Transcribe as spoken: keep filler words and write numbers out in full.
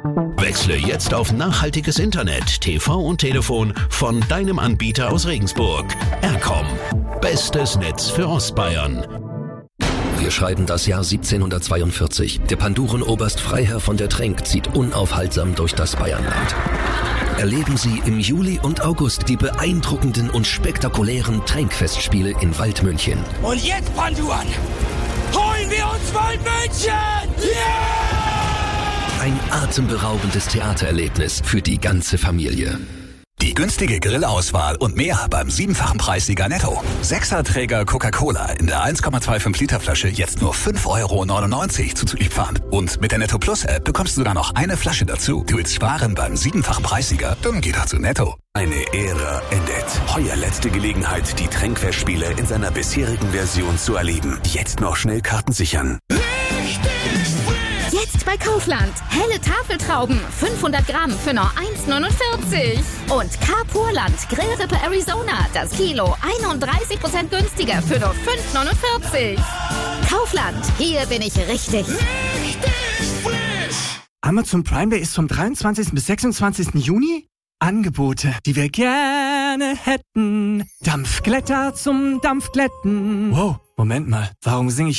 Wechsle jetzt auf nachhaltiges Internet, T V und Telefon von deinem Anbieter aus Regensburg. Aircom. Bestes Netz für Ostbayern. Wir schreiben das Jahr siebzehnhundertzweiundvierzig. Der Pandurenoberst Freiherr von der Trenck zieht unaufhaltsam durch das Bayernland. Erleben Sie im Juli und August die beeindruckenden und spektakulären Trenck-Festspiele in Waldmünchen. Und jetzt, Panduren, holen wir uns Waldmünchen! Yeah! Ein atemberaubendes Theatererlebnis für die ganze Familie. Die günstige Grillauswahl und mehr beim siebenfachen Preissieger Netto. Sechserträger Coca-Cola in der eins Komma fünfundzwanzig Liter Flasche jetzt nur fünf Euro neunundneunzig zuzüglich Pfand. Und mit der Netto Plus App bekommst du sogar noch eine Flasche dazu. Du willst sparen beim siebenfachen Preissieger? Dann geh doch zu Netto. Eine Ära endet. Heuer letzte Gelegenheit, die Trenck-Festspiele in seiner bisherigen Version zu erleben. Jetzt noch schnell Karten sichern. Jetzt bei Kaufland. Helle Tafeltrauben, fünfhundert Gramm für nur eins neunundvierzig. Und Carpurland Grillrippe Arizona, das Kilo einunddreißig Prozent günstiger für nur fünf neunundvierzig. Kaufland, hier bin ich richtig. Richtig frisch! Amazon Prime Day ist vom dreiundzwanzigsten bis sechsundzwanzigsten Juni. Angebote, die wir gerne hätten. Dampfglätter zum Dampfglätten. Wow, Moment mal, warum singe ich